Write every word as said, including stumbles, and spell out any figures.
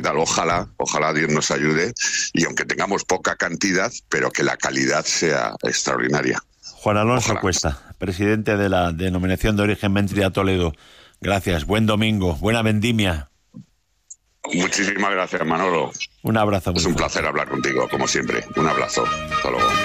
tal. Ojalá, ojalá Dios nos ayude, y aunque tengamos poca cantidad, pero que la calidad sea extraordinaria. Juan Alonso Ojalá. Cuesta, presidente de la Denominación de Origen Mentria Toledo. Gracias, buen domingo, buena vendimia. Muchísimas gracias, Manolo. Un abrazo. Es un placer hablar contigo, como siempre. Un abrazo. Hasta luego.